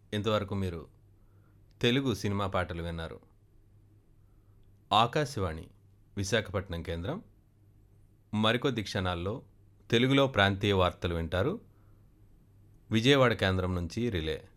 ఇంతవరకు మీరు తెలుగు సినిమా పాటలు విన్నారు. ఆకాశవాణి విశాఖపట్నం కేంద్రం మరికొద్ది క్షణాల్లో తెలుగులో ప్రాంతీయ వార్తలు వింటారు. విజయవాడ కేంద్రం నుంచి రిలే.